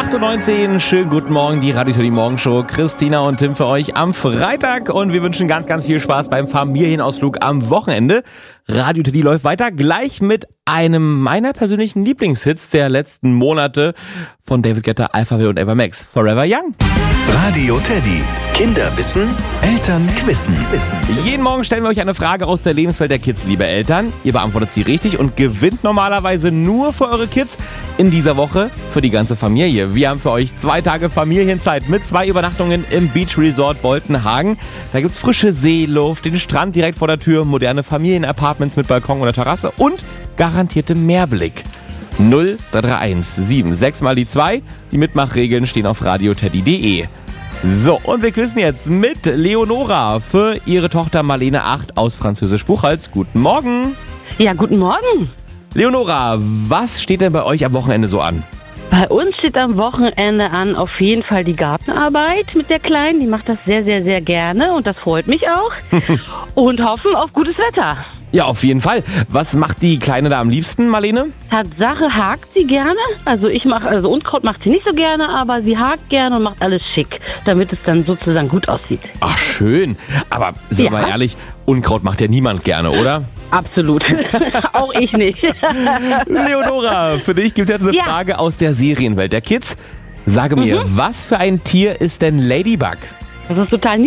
8.19 Uhr, schönen guten Morgen, die Radio Teddy Morgenshow. Christina und Tim für euch am Freitag und wir wünschen ganz, ganz viel Spaß beim Familienausflug am Wochenende. Radio Teddy läuft weiter, gleich mit einem meiner persönlichen Lieblingshits der letzten Monate von David Guetta, Alphaville und Ava Max, Forever Young. Radio Teddy. Kinder wissen, Eltern wissen. Jeden Morgen stellen wir euch eine Frage aus der Lebenswelt der Kids, liebe Eltern. Ihr beantwortet sie richtig und gewinnt normalerweise nur für eure Kids. In dieser Woche für die ganze Familie. Wir haben für euch 2 Tage Familienzeit mit 2 Übernachtungen im Beach Resort Boltenhagen. Da gibt's frische Seeluft, den Strand direkt vor der Tür, moderne Familienapartments mit Balkon oder Terrasse und garantierte Mehrblick. 0331 76 mal die 2. Die Mitmachregeln stehen auf radioteddy.de. So, und wir quizzen jetzt mit Leonora für ihre Tochter Marlene 8 aus Französisch-Buchholz. Guten Morgen. Ja, guten Morgen. Leonora, was steht denn bei euch am Wochenende so an? Bei uns steht am Wochenende an auf jeden Fall die Gartenarbeit mit der Kleinen. Die macht das sehr, sehr, sehr gerne und das freut mich auch. Und hoffen auf gutes Wetter. Ja, auf jeden Fall. Was macht die Kleine da am liebsten, Marlene? Tatsache hakt sie gerne. Also Unkraut macht sie nicht so gerne, aber sie hakt gerne und macht alles schick, damit es dann sozusagen gut aussieht. Ach, schön. Aber sind wir mal ehrlich, Unkraut macht ja niemand gerne, oder? Absolut. Auch ich nicht. Leonora, für dich gibt es jetzt eine Frage aus der Serienwelt der Kids. Sage mir, was für ein Tier ist denn Ladybug? Das ist total